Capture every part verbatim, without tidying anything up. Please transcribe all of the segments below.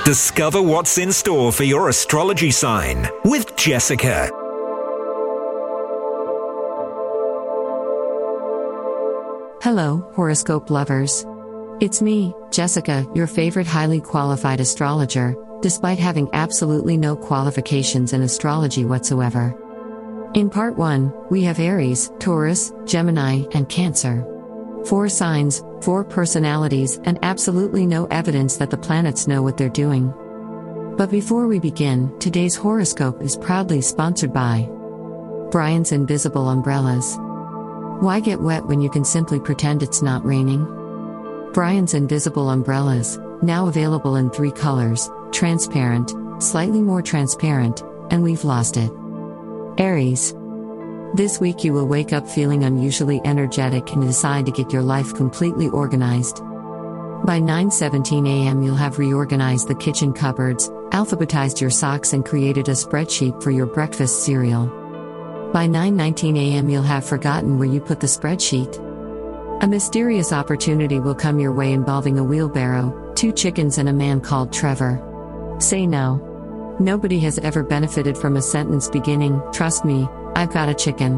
Discover what's in store for your astrology sign with Jessica. Hello, horoscope lovers. It's me, Jessica, your favorite highly qualified astrologer, despite having absolutely no qualifications in astrology whatsoever. In part one, we have Aries, Taurus, Gemini, and Cancer. Four signs, four personalities, and absolutely no evidence that the planets know what they're doing. But before we begin, today's horoscope is proudly sponsored by Brian's Invisible Umbrellas. Why get wet when you can simply pretend it's not raining? Brian's Invisible Umbrellas, now available in three colors: transparent, slightly more transparent, and we've lost it. Aries. This week you will wake up feeling unusually energetic and decide to get your life completely organized. By nine seventeen a.m. you'll have reorganized the kitchen cupboards, alphabetized your socks and created a spreadsheet for your breakfast cereal. By nine nineteen a.m. you'll have forgotten where you put the spreadsheet. A mysterious opportunity will come your way involving a wheelbarrow, two chickens and a man called Trevor. Say no. Nobody has ever benefited from a sentence beginning, "Trust me, I've got a chicken."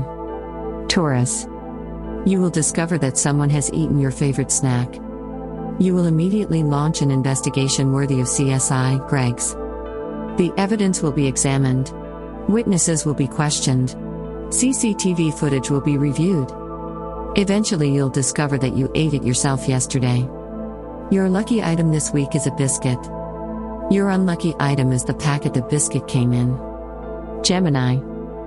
Taurus. You will discover that someone has eaten your favorite snack. You will immediately launch an investigation worthy of C S I, Greg's. The evidence will be examined. Witnesses will be questioned. C C T V footage will be reviewed. Eventually you'll discover that you ate it yourself yesterday. Your lucky item this week is a biscuit. Your unlucky item is the packet the biscuit came in. Gemini.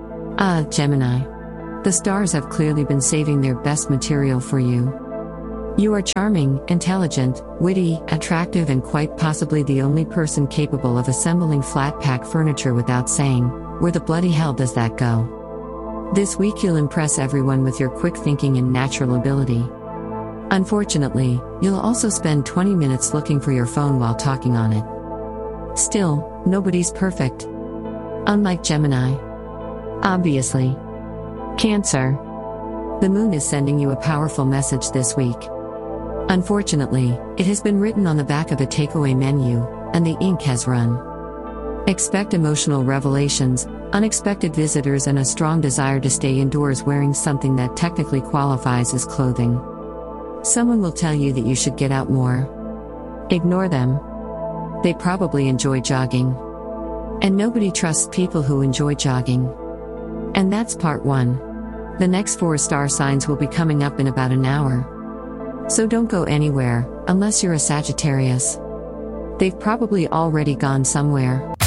Ah, Gemini. The stars have clearly been saving their best material for you. You are charming, intelligent, witty, attractive, and quite possibly the only person capable of assembling flat-pack furniture without saying, "Where the bloody hell does that go?" This week you'll impress everyone with your quick thinking and natural ability. Unfortunately, you'll also spend twenty minutes looking for your phone while talking on it. Still, nobody's perfect. Unlike Gemini. Obviously. Cancer. The moon is sending you a powerful message this week. Unfortunately, it has been written on the back of a takeaway menu, and the ink has run. Expect emotional revelations, unexpected visitors, and a strong desire to stay indoors wearing something that technically qualifies as clothing. Someone will tell you that you should get out more. Ignore them. They probably enjoy jogging. And nobody trusts people who enjoy jogging. And that's part one. The next four star signs will be coming up in about an hour. So don't go anywhere, unless you're a Sagittarius. They've probably already gone somewhere.